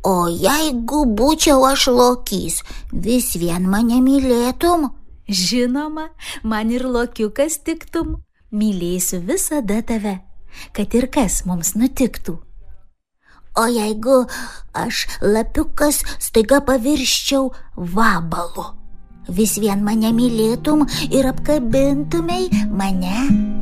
O jeigu būčiau aš lokys, vis vien mane mylėtum? Žinoma, man ir lokiukas tiktum. Mylėsiu visada tave, kad ir kas mums nutiktų. O jeigu aš lapiukas staiga pavirsčiau vabalu, vis vien mane mylėtum ir apkabintumei mane?